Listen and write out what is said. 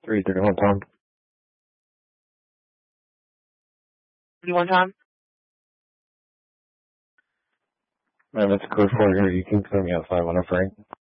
331 Tom. 31 Tom? Man, it's code 4 here. You can clear me outside when I'm free.